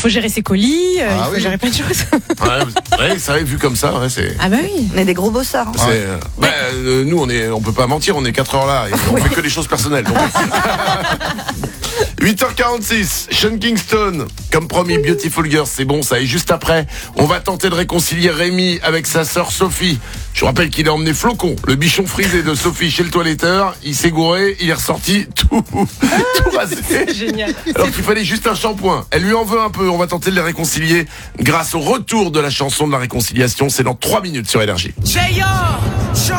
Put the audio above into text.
faut gérer ses colis, il faut oui. gérer plein de choses. Ouais, ça vu comme ça, ouais, c'est. Ah bah oui. On est des gros bossards. Hein. C'est, nous, on peut pas mentir, on est 4 heures là, et on fait que des choses personnelles. Donc. 8h46, Sean Kingston, comme promis, Beautiful Girls, c'est bon, ça. Et juste après, on va tenter de réconcilier Rémi avec sa sœur Sophie. Je vous rappelle qu'il a emmené Flocon, le bichon frisé de Sophie, chez le toiletteur. Il s'est gouré, il est ressorti tout rasé. C'est génial. Alors qu'il fallait juste un shampoing. Elle lui en veut un peu, on va tenter de les réconcilier grâce au retour de la chanson de la réconciliation. C'est dans 3 minutes sur Énergie. J.O.